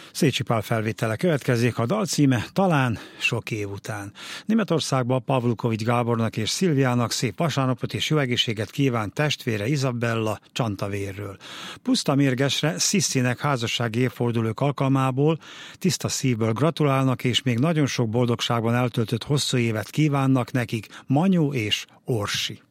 Szécsi Pál felvétele következik, a dal címe Talán sok év után. Németországban Pavlukovics Gábornak és Szilviának szép vasárnapot és jó egészséget kíván testvére Izabella Csantavérről. Puszta mérgesre Szissinek házassági évfordulók alkalmából tiszta szívből gratulálnak, és még nagyon sok boldogságban eltöltött hosszú évet kívánnak nekik Manyu és Orsi.